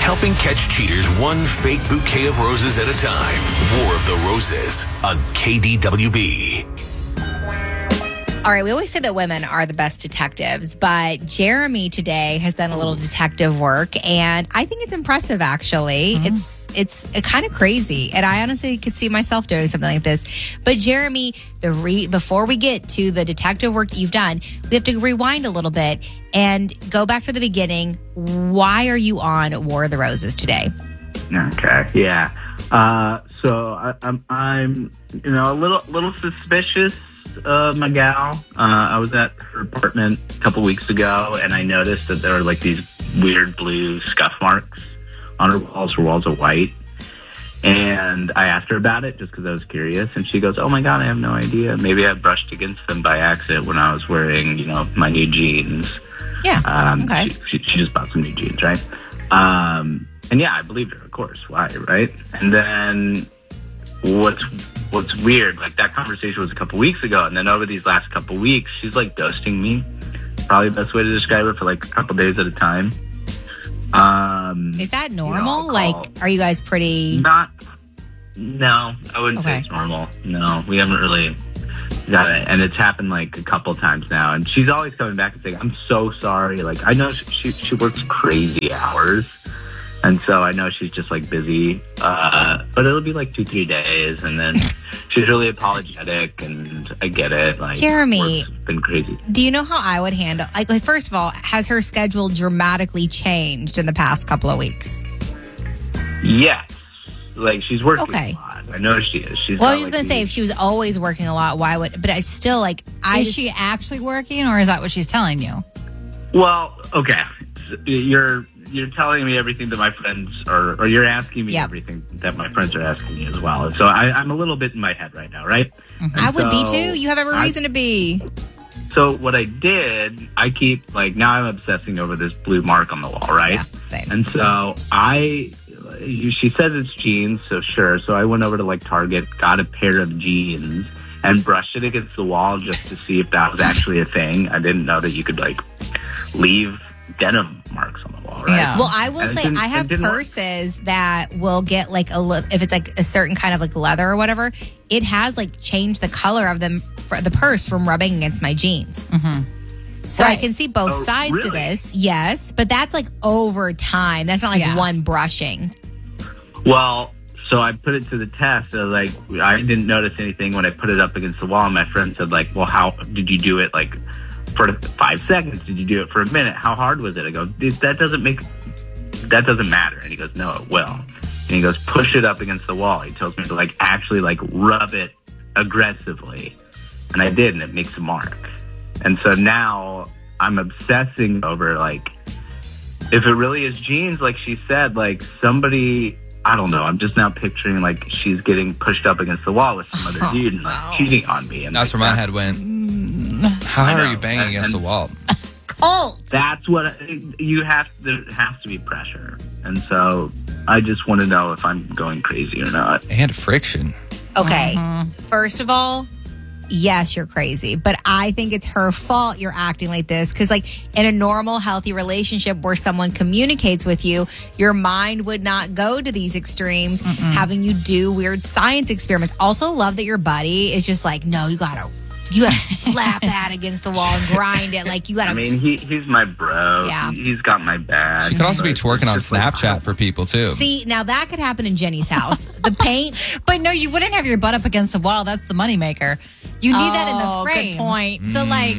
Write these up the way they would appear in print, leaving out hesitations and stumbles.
helping catch cheaters one fake bouquet of roses at a time. War of the Roses on KDWB. All right, we always say that women are the best detectives, but Jeremy today has done a little detective work, and I think it's impressive, actually. Mm-hmm. It's kind of crazy, and I honestly could see myself doing something like this. But Jeremy, before we get to the detective work that you've done, we have to rewind a little bit and go back to the beginning. Why are you on War of the Roses today? Okay, yeah. So I'm a little suspicious of my gal. I was at her apartment a couple weeks ago, and I noticed that there were like these weird blue scuff marks on her walls. Her walls are white. And I asked her about it just because I was curious, and she goes, "Oh my God, I have no idea. Maybe I brushed against them by accident when I was wearing, my new jeans." Yeah. Okay. She just bought some new jeans, right? And yeah, I believed her, of course. Why, right? And then what's weird, like that conversation was a couple weeks ago, and then over these last couple weeks, she's like ghosting me. Probably the best way to describe it, for like a couple days at a time. Is that normal? Are you guys pretty... No, I wouldn't say it's normal. No, we haven't really got it. And it's happened like a couple times now. And she's always coming back and saying, "I'm so sorry." Like, I know she works crazy hours. And so I know she's just like busy. But it'll be like 2-3 days. And then she's really apologetic. And I get it. Like, Jeremy, work's been crazy. do you know how I would handle... Like, first of all, has her schedule dramatically changed in the past couple of weeks? Yes. Like, she's working Okay. a lot. I know she is. Well, I was just going to say, if she was always working a lot, why would... But I still, like... Is she actually working, or is that what she's telling you? Well, okay. You're telling me everything that my friends are, or you're asking me everything that my friends are asking me as well. And so I'm a little bit in my head right now, right? Mm-hmm. I would be too. You have every reason to be. So what I did, I keep, like, now I'm obsessing over this blue mark on the wall, right? Yeah, same. And so she says it's jeans, so sure. So I went over to, like, Target, got a pair of jeans, and brushed it against the wall just to see if that was actually a thing. I didn't know that you could, like, leave denim marks on the wall, right? Yeah. Well, I will say I have purses that will get like if it's like a certain kind of like leather or whatever, it has like changed the color of them for the purse from rubbing against my jeans. Mm-hmm. So I can see both sides to really? this. Yes, but that's like over time. That's not like one brushing. Well, so I put it to the test. So, like, I didn't notice anything when I put it up against the wall. And my friend said, like, "Well, how did you do it? Like, for 5 seconds? Did you do it for a minute? How hard was it?" I go, that doesn't matter. And he goes, "No, it will." And he goes, "Push it up against the wall." He tells me to, like, actually, like, rub it aggressively. And I did, and it makes a mark. And so now I'm obsessing over, like, if it really is jeans, like she said, like, somebody, I don't know, I'm just now picturing, like, she's getting pushed up against the wall with some other dude and, like, cheating on me. And that's like, where my head went. How are you banging against the wall? Cold. That's what there has to be pressure. And so I just want to know if I'm going crazy or not. And friction. Okay. First of all, yes, you're crazy, but I think it's her fault you're acting like this, because like in a normal, healthy relationship where someone communicates with you, your mind would not go to these extremes, having you do weird science experiments. Also love that your buddy is just like, "No, you gotta slap that against the wall and grind it. Like, you gotta..." I mean, he's my bro. Yeah. He's got my back. She could also be twerking on Snapchat for people, too. See, now that could happen in Jenny's house. The paint... But no, you wouldn't have your butt up against the wall. That's the moneymaker. You need that in the frame. Good point. So, like,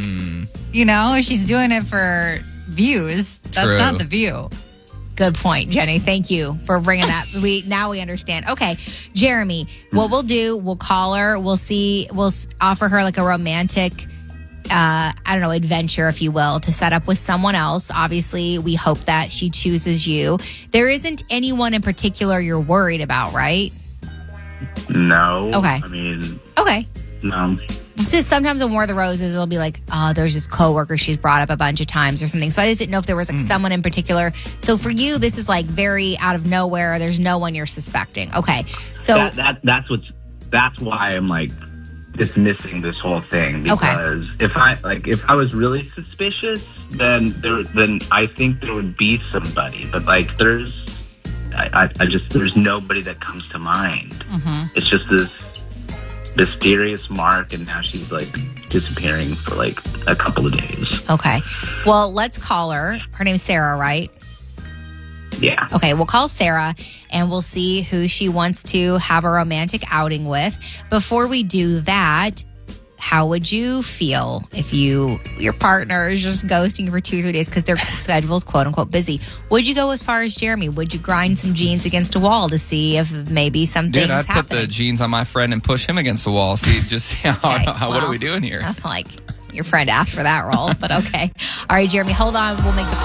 if she's doing it for views, that's True. not the view. Good point, Jenny. Thank you for bringing that. Now we understand. Okay, Jeremy, what we'll do, we'll call her. We'll offer her like a romantic, adventure, if you will, to set up with someone else. Obviously, we hope that she chooses you. There isn't anyone in particular you're worried about, right? No. Okay. I mean, Okay. no. So sometimes in War of the Roses, it'll be like, "Oh, there's this coworker she's brought up a bunch of times," or something. So I just didn't know if there was like someone in particular. So for you, this is like very out of nowhere. There's no one you're suspecting. Okay. So that's why I'm like dismissing this whole thing, because if I was really suspicious, then I think there would be somebody. But like there's I just, there's nobody that comes to mind. Mm-hmm. It's just this mysterious Mark, and now she's like disappearing for like a couple of days. Okay. Well, let's call her. Her name's Sarah, right? Yeah. Okay, we'll call Sarah and we'll see who she wants to have a romantic outing with. Before we do that, how would you feel if your partner is just ghosting you for 2 or 3 days because their schedule's quote unquote busy? Would you go as far as Jeremy? Would you grind some jeans against a wall to see if maybe something's Dude, I'd happening? put the jeans on my friend and push him against the wall. See what are we doing here? I'm like, your friend asked for that role, but okay. All right, Jeremy, hold on. We'll make the call.